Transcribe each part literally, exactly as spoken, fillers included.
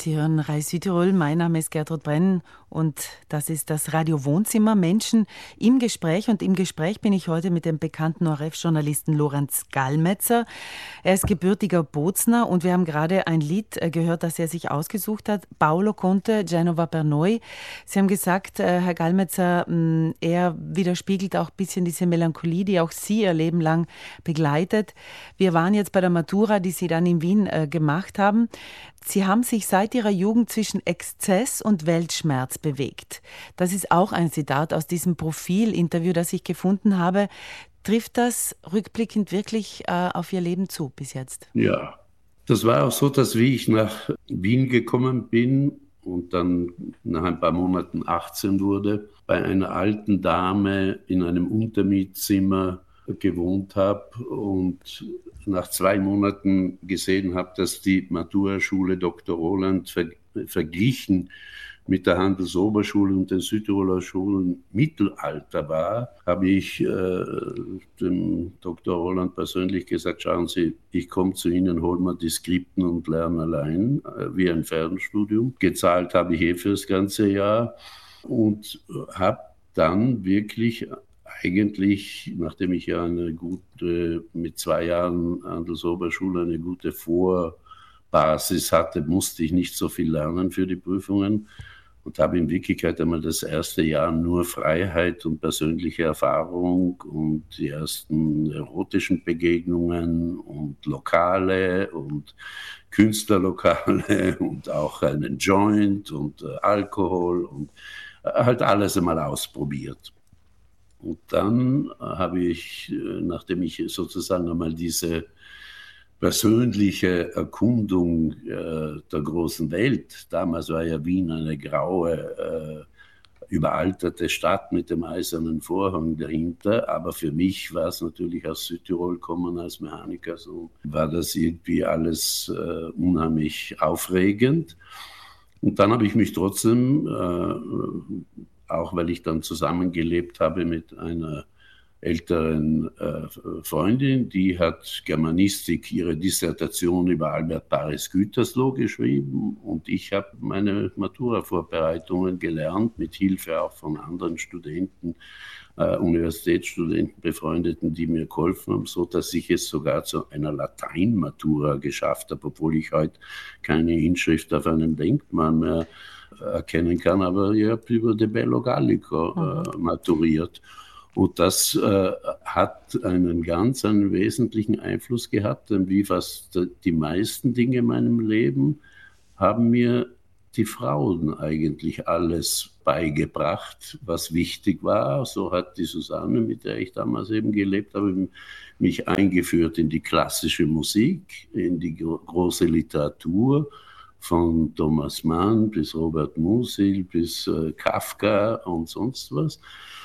Sie hören Reis Südtirol, mein Name ist Gertrud Brenn und das ist das Radio Wohnzimmer, Menschen im Gespräch. Und im Gespräch bin ich heute mit dem bekannten O R F-Journalisten Lorenz Gallmetzer. Er ist gebürtiger Bozner und wir haben gerade ein Lied gehört, das er sich ausgesucht hat, Paolo Conte, Genova per noi. Sie haben gesagt, Herr Gallmetzer, er widerspiegelt auch ein bisschen diese Melancholie, die auch Sie Ihr Leben lang begleitet. Wir waren jetzt bei der Matura, die Sie dann in Wien äh, gemacht haben. Sie haben sich seit Ihrer Jugend zwischen Exzess und Weltschmerz bewegt. Das ist auch ein Zitat aus diesem Profilinterview, das ich gefunden habe. Trifft das rückblickend wirklich äh, auf Ihr Leben zu bis jetzt? Ja, das war auch so, dass wie ich nach Wien gekommen bin und dann nach ein paar Monaten achtzehn wurde, bei einer alten Dame in einem Untermietzimmer gewohnt habe und nach zwei Monaten gesehen habe, dass die Matura-Schule Doktor Roland ver- verglichen mit der Handelsoberschule und den Südtiroler Schulen Mittelalter war, habe ich äh, dem Doktor Roland persönlich gesagt, schauen Sie, ich komme zu Ihnen, hol mir die Skripten und lerne allein, äh, wie ein Fernstudium. Gezahlt habe ich eh für das ganze Jahr und habe dann wirklich eigentlich, nachdem ich ja eine gute, mit zwei Jahren Handelsoberschule eine gute Vorbasis hatte, musste ich nicht so viel lernen für die Prüfungen und habe in Wirklichkeit einmal das erste Jahr nur Freiheit und persönliche Erfahrung und die ersten erotischen Begegnungen und Lokale und Künstlerlokale und auch einen Joint und äh, Alkohol und äh, halt alles einmal ausprobiert. Und dann habe ich, nachdem ich sozusagen einmal diese persönliche Erkundung äh, der großen Welt, damals war ja Wien eine graue, äh, überalterte Stadt mit dem eisernen Vorhang dahinter, aber für mich war es natürlich aus Südtirol kommen als Mechaniker, so war das irgendwie alles äh, unheimlich aufregend. Und dann habe ich mich trotzdem, äh, auch weil ich dann zusammengelebt habe mit einer älteren äh, Freundin, die hat Germanistik, ihre Dissertation über Albert Paris Gütersloh geschrieben und ich habe meine Matura-Vorbereitungen gelernt, mit Hilfe auch von anderen Studenten, äh, Universitätsstudenten, Befreundeten, die mir geholfen haben, so dass ich es sogar zu einer Latein-Matura geschafft habe, obwohl ich heute keine Inschrift auf einem Denkmal mehr erkennen kann, aber ich habe über De Bello Gallico äh, maturiert. Und das äh, hat einen ganz einen wesentlichen Einfluss gehabt, denn wie fast die meisten Dinge in meinem Leben haben mir die Frauen eigentlich alles beigebracht, was wichtig war. So hat die Susanne, mit der ich damals eben gelebt habe, mich eingeführt in die klassische Musik, in die gro- große Literatur, von Thomas Mann bis Robert Musil bis äh, Kafka und sonst was.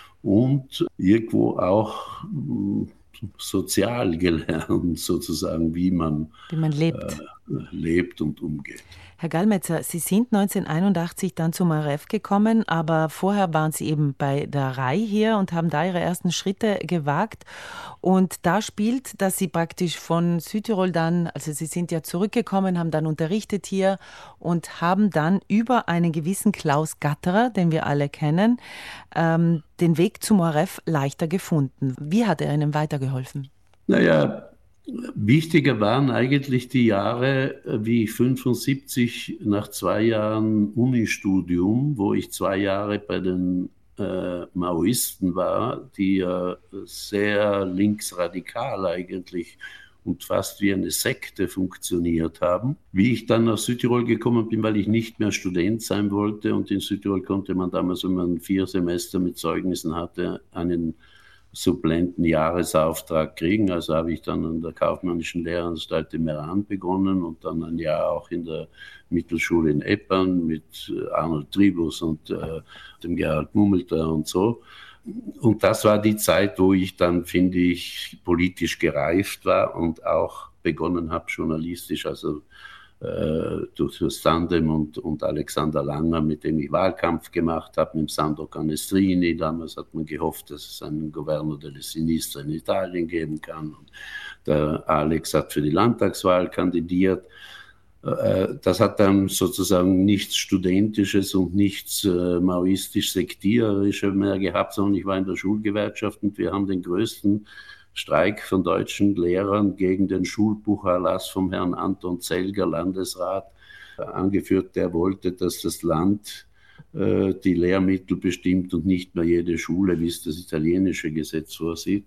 Und irgendwo auch mh, sozial gelernt, sozusagen, wie man, Wie man lebt. äh, lebt und umgeht. Herr Gallmetzer, Sie sind neunzehnhunderteinundachtzig dann zum O R F gekommen, aber vorher waren Sie eben bei der R A I hier und haben da Ihre ersten Schritte gewagt. Und da spielt, dass Sie praktisch von Südtirol dann, also Sie sind ja zurückgekommen, haben dann unterrichtet hier und haben dann über einen gewissen Klaus Gatterer, den wir alle kennen, ähm, den Weg zum O R F leichter gefunden. Wie hat er Ihnen weitergeholfen? Naja, wichtiger waren eigentlich die Jahre, wie ich fünfundsiebzig nach zwei Jahren Unistudium, wo ich zwei Jahre bei den äh, Maoisten war, die ja sehr linksradikal eigentlich und fast wie eine Sekte funktioniert haben. Wie ich dann nach Südtirol gekommen bin, weil ich nicht mehr Student sein wollte und in Südtirol konnte man damals, wenn man vier Semester mit Zeugnissen hatte, einen Supplenten Jahresauftrag kriegen. Also habe ich dann an der Kaufmännischen Lehranstalt in Meran begonnen und dann ein Jahr auch in der Mittelschule in Eppern mit Arnold Tribus und äh, dem Gerhard Mummelter und so. Und das war die Zeit, wo ich dann, finde ich, politisch gereift war und auch begonnen habe, journalistisch, also äh, durch das Tandem und, und Alexander Langer, mit dem ich Wahlkampf gemacht habe, mit Sandro Canestrini. Damals hat man gehofft, dass es einen Governo delle Sinistra in Italien geben kann. Und der Alex hat für die Landtagswahl kandidiert. Das hat dann sozusagen nichts Studentisches und nichts äh, maoistisch-sektiererisches mehr gehabt, sondern ich war in der Schulgewerkschaft und wir haben den größten Streik von deutschen Lehrern gegen den Schulbucherlass vom Herrn Anton Zelger, Landesrat, äh, angeführt. Der wollte, dass das Land äh, die Lehrmittel bestimmt und nicht mehr jede Schule, wie es das italienische Gesetz vorsieht.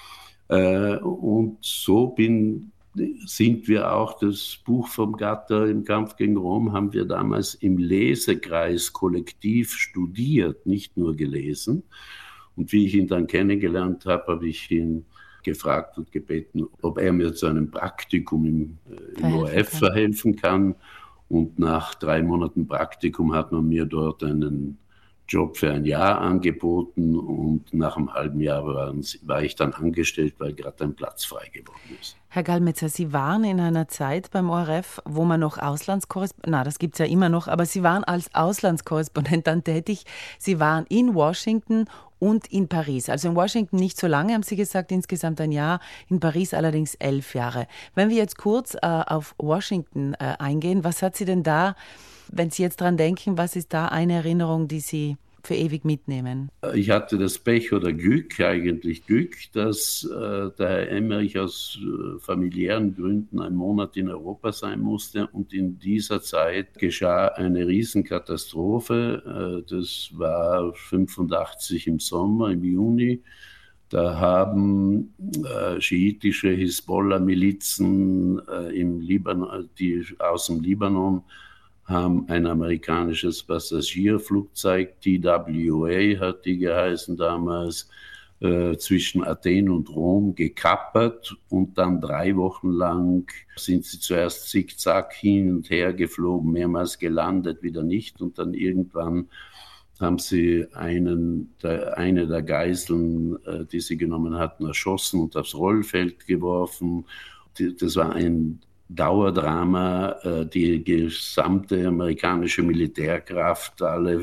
Äh, und so bin sind wir auch, das Buch vom Gatter im Kampf gegen Rom haben wir damals im Lesekreis kollektiv studiert, nicht nur gelesen. Und wie ich ihn dann kennengelernt habe, habe ich ihn gefragt und gebeten, ob er mir zu einem Praktikum im, im O R F verhelfen kann. Und nach drei Monaten Praktikum hat man mir dort einen Job für ein Jahr angeboten und nach einem halben Jahr waren, war ich dann angestellt, weil gerade ein Platz frei geworden ist. Herr Gallmetzer, Sie waren in einer Zeit beim O R F, wo man noch Auslandskorrespondent, na, das gibt es ja immer noch, aber Sie waren als Auslandskorrespondent dann tätig. Sie waren in Washington und in Paris. Also in Washington nicht so lange, haben Sie gesagt, insgesamt ein Jahr, in Paris allerdings elf Jahre. Wenn wir jetzt kurz äh, auf Washington äh, eingehen, was hat Sie denn da, wenn Sie jetzt dran denken, was ist da eine Erinnerung, die Sie für ewig mitnehmen? Ich hatte das Pech oder Glück, eigentlich Glück, dass äh, der Herr Emmerich aus äh, familiären Gründen einen Monat in Europa sein musste und in dieser Zeit geschah eine Riesenkatastrophe. Äh, das war fünfundachtzig im Sommer, im Juni. Da haben äh, schiitische Hisbollah-Milizen äh, im Libanon, die aus dem Libanon haben ein amerikanisches Passagierflugzeug, T W A hat die geheißen damals, äh, zwischen Athen und Rom gekappert und dann drei Wochen lang sind sie zuerst zickzack hin und her geflogen, mehrmals gelandet, wieder nicht und dann irgendwann haben sie einen, der, eine der Geiseln, äh, die sie genommen hatten, erschossen und aufs Rollfeld geworfen. Die, das war ein Dauerdrama, die gesamte amerikanische Militärkraft, alle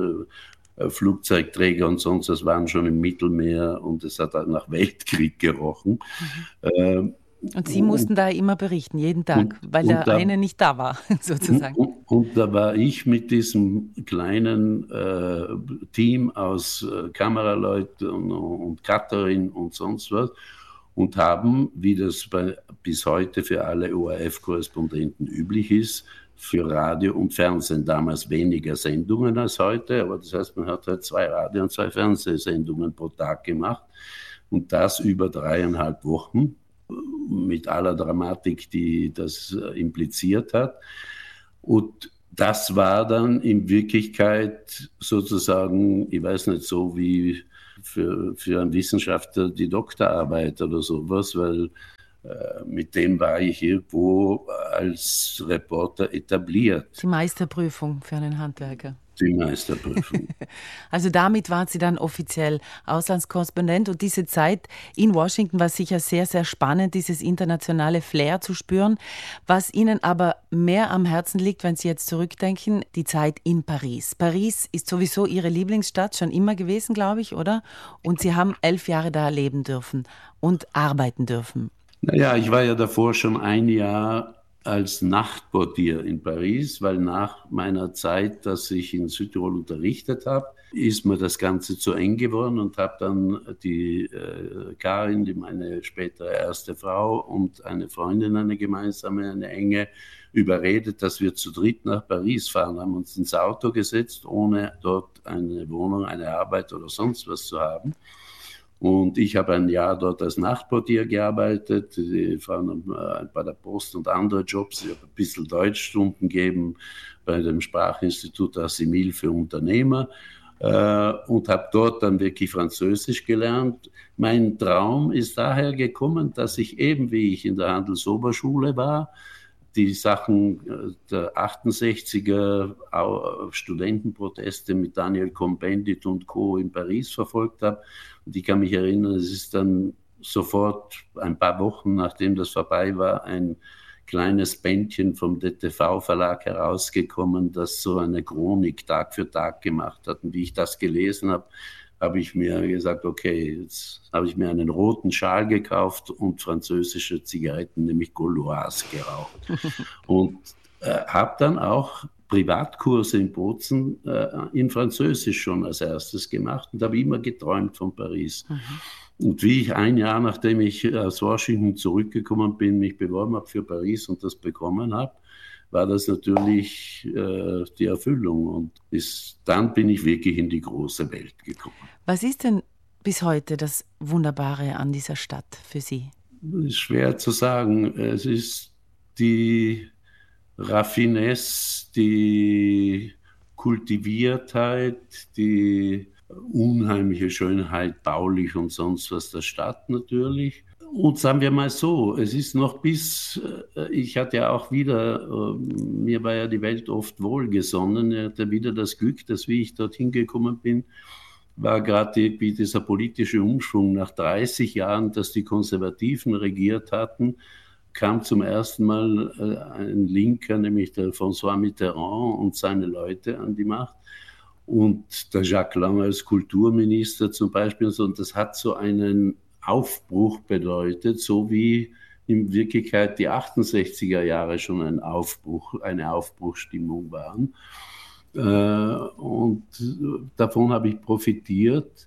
Flugzeugträger und sonst was waren schon im Mittelmeer und es hat halt nach Weltkrieg gerochen. Mhm. Und Sie mussten und, da immer berichten, jeden Tag, und, weil und der da, eine nicht da war, sozusagen. Und, und da war ich mit diesem kleinen äh, Team aus äh, Kameraleuten und, und Cutterin und sonst was und haben, wie das bei, bis heute für alle O R F-Korrespondenten üblich ist, für Radio und Fernsehen damals weniger Sendungen als heute, aber das heißt, man hat halt zwei Radio- und zwei Fernsehsendungen pro Tag gemacht und das über dreieinhalb Wochen mit aller Dramatik, die das impliziert hat. Und das war dann in Wirklichkeit sozusagen, ich weiß nicht, so wie für, für einen Wissenschaftler die Doktorarbeit oder sowas, weil äh, mit dem war ich irgendwo als Reporter etabliert. Die Meisterprüfung für einen Handwerker. Die Meisterprüfung. Also damit waren Sie dann offiziell Auslandskorrespondent und diese Zeit in Washington war sicher sehr, sehr spannend, dieses internationale Flair zu spüren. Was Ihnen aber mehr am Herzen liegt, wenn Sie jetzt zurückdenken, die Zeit in Paris. Paris ist sowieso Ihre Lieblingsstadt, schon immer gewesen, glaube ich, oder? Und Sie haben elf Jahre da leben dürfen und arbeiten dürfen. Naja, ich war ja davor schon ein Jahr als Nachtportier in Paris, weil nach meiner Zeit, dass ich in Südtirol unterrichtet habe, ist mir das Ganze zu eng geworden und habe dann die äh, Karin, die meine spätere erste Frau und eine Freundin, eine gemeinsame, eine enge, überredet, dass wir zu dritt nach Paris fahren, haben uns ins Auto gesetzt, ohne dort eine Wohnung, eine Arbeit oder sonst was zu haben. Und ich habe ein Jahr dort als Nachtportier gearbeitet, die Frauen bei der Post und andere Jobs. Ich habe ein bisschen Deutschstunden gegeben bei dem Sprachinstitut Assimil für Unternehmer äh, und habe dort dann wirklich Französisch gelernt. Mein Traum ist daher gekommen, dass ich eben, wie ich in der Handelsoberschule war, die Sachen der achtundsechziger Studentenproteste mit Daniel Cohn-Bendit und Co. in Paris verfolgt habe. Und ich kann mich erinnern, es ist dann sofort ein paar Wochen, nachdem das vorbei war, ein kleines Bändchen vom D T V-Verlag herausgekommen, das so eine Chronik Tag für Tag gemacht hat. Und wie ich das gelesen habe, habe ich mir gesagt, okay, jetzt habe ich mir einen roten Schal gekauft und französische Zigaretten, nämlich Gauloise, geraucht. Und äh, habe dann auch Privatkurse in Bozen äh, in Französisch schon als erstes gemacht und habe immer geträumt von Paris. Mhm. Und wie ich ein Jahr, nachdem ich aus Washington zurückgekommen bin, mich beworben habe für Paris und das bekommen habe, war das natürlich äh, die Erfüllung. Und bis dann bin ich wirklich in die große Welt gekommen. Was ist denn bis heute das Wunderbare an dieser Stadt für Sie? Das ist schwer zu sagen. Es ist die Raffinesse, die Kultiviertheit, die unheimliche Schönheit, baulich und sonst was der Stadt natürlich. Und sagen wir mal so, es ist noch bis, äh, ich hatte ja auch wieder, äh, mir war ja die Welt oft wohlgesonnen, ich hatte wieder das Glück, dass wie ich dorthin gekommen bin, war gerade die, wie dieser politische Umschwung nach dreißig Jahren, dass die Konservativen regiert hatten, kam zum ersten Mal äh, ein Linker, nämlich der François Mitterrand und seine Leute an die Macht. Und der Jacques Lang als Kulturminister zum Beispiel. Und das hat so einen Aufbruch bedeutet, so wie in Wirklichkeit die achtundsechziger Jahre schon ein Aufbruch, eine Aufbruchsstimmung waren. Und davon habe ich profitiert,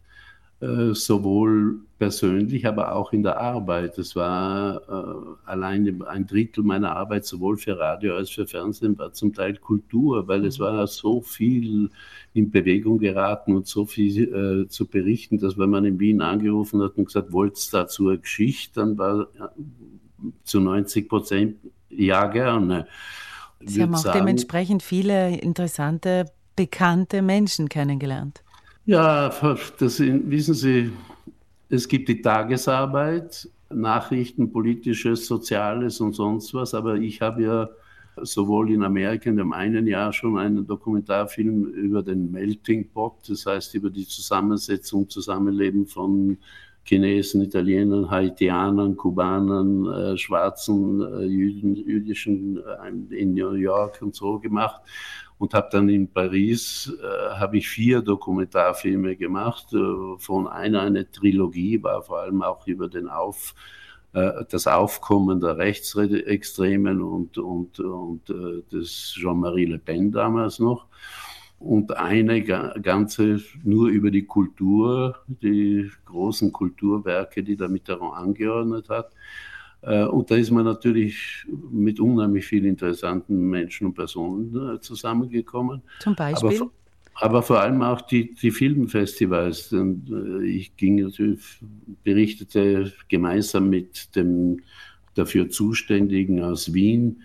sowohl persönlich, aber auch in der Arbeit. Es war äh, allein ein Drittel meiner Arbeit, sowohl für Radio als für Fernsehen, war zum Teil Kultur, weil es war so viel in Bewegung geraten und so viel äh, zu berichten, dass wenn man in Wien angerufen hat und gesagt, wollt ihr dazu eine Geschichte, dann war ja, zu neunzig Prozent ja gerne. Sie haben auch sagen, dementsprechend viele interessante, bekannte Menschen kennengelernt. Ja, das sind, wissen Sie, es gibt die Tagesarbeit, Nachrichten, politisches, soziales und sonst was, aber ich habe ja sowohl in Amerika in dem einen Jahr schon einen Dokumentarfilm über den Melting Pot, das heißt über die Zusammensetzung, Zusammenleben von Chinesen, Italienern, Haitianern, Kubanern, äh, Schwarzen, äh, Jüden, jüdischen äh, in New York und so gemacht. Und habe dann in Paris, äh, habe ich vier Dokumentarfilme gemacht, äh, von einer eine Trilogie, war vor allem auch über den Auf, äh, das Aufkommen der Rechtsextremen und, und, und äh, des Jean-Marie Le Pen damals noch. Und eine ganze nur über die Kultur, die großen Kulturwerke, die der Mitterrand angeordnet hat. Und da ist man natürlich mit unheimlich vielen interessanten Menschen und Personen zusammengekommen. Zum Beispiel? Aber, aber vor allem auch die, die Filmfestivals. Und ich ging natürlich, berichtete gemeinsam mit dem dafür Zuständigen aus Wien,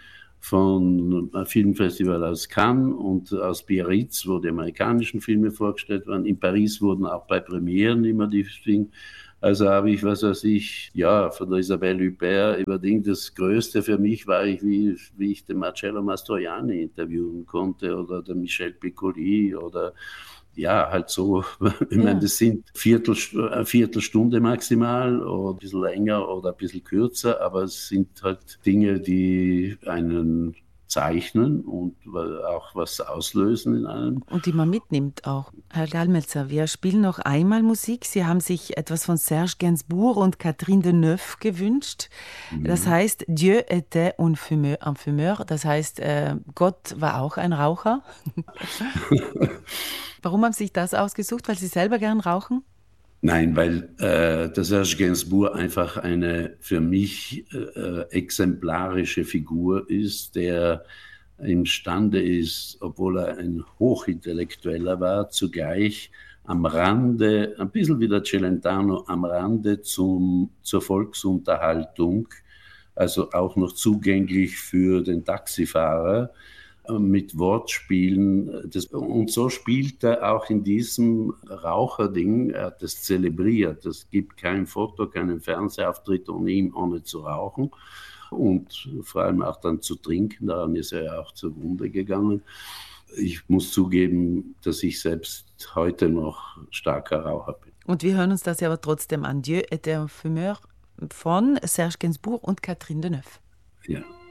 von einem Filmfestival aus Cannes und aus Biarritz, wo die amerikanischen Filme vorgestellt waren. In Paris wurden auch bei Premieren immer die Filme. Also habe ich, was weiß ich, ja, von der Isabelle Huppert überdingt. Das Größte für mich war, ich, wie, wie ich den Marcello Mastroianni interviewen konnte oder den Michel Piccoli oder ja, halt so, ich meine, das sind Viertel, eine Viertelstunde maximal oder ein bisschen länger oder ein bisschen kürzer, aber es sind halt Dinge, die einen zeichnen und auch was auslösen in einem. Und die man mitnimmt auch. Herr Gallmetzer, wir spielen noch einmal Musik. Sie haben sich etwas von Serge Gainsbourg und Catherine Deneuve gewünscht. Mhm. Das heißt, Dieu était un fumeur, un fumeur. Das heißt, äh, Gott war auch ein Raucher. Warum haben Sie sich das ausgesucht? Weil Sie selber gern rauchen? Nein, weil äh, der Serge Gainsbourg einfach eine für mich äh, exemplarische Figur ist, der imstande ist, obwohl er ein Hochintellektueller war, zugleich am Rande, ein bisschen wie der Celentano, am Rande zum, zur Volksunterhaltung, also auch noch zugänglich für den Taxifahrer, mit Wortspielen. Das, und so spielt er auch in diesem Raucherding, er hat das zelebriert. Es gibt kein Foto, keinen Fernsehauftritt ohne ihn, ohne zu rauchen. Und vor allem auch dann zu trinken, daran ist er ja auch zugrunde gegangen. Ich muss zugeben, dass ich selbst heute noch starker Raucher bin. Und wir hören uns das ja aber trotzdem an. Dieu était un fumeur von Serge Gainsbourg und Catherine Deneuve. Ja.